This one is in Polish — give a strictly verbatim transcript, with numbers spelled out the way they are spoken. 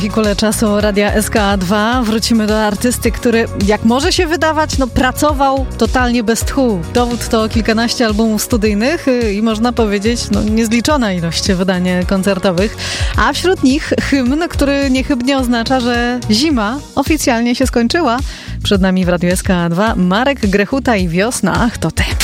Wikule czasu Radia S K dwa. Wrócimy do artysty, który, jak może się wydawać, no pracował totalnie bez tchu. Dowód to kilkanaście albumów studyjnych i można powiedzieć, no niezliczona ilość wydań koncertowych. A wśród nich hymn, który niechybnie oznacza, że zima oficjalnie się skończyła. Przed nami w Radiu S K dwa Marek Grechuta i Wiosna. Ach, to ty.